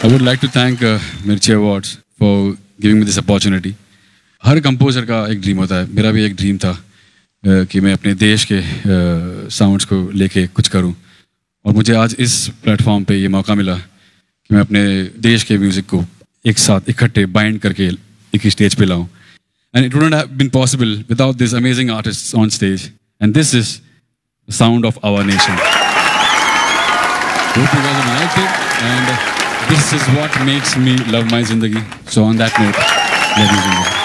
I would like to thank Mirchi Awards for giving me this opportunity. Her composer का एक dream होता है. मेरा भी एक ड्रीम था कि मैं अपने देश के साउंड्स को लेके कुछ करूं. और मुझे आज इस प्लेटफॉर्म पे ये मौका मिला कि मैं अपने देश के म्यूज़िक को एक साथ इकट्ठे बाइंड करके एक ही स्टेज पे लाऊं. And it wouldn't have been possible without these amazing artists on stage. And this is the sound of our nation. Hope you guys have liked it. And this is what makes me love my Zindagi. So on that note, ladies and gentlemen.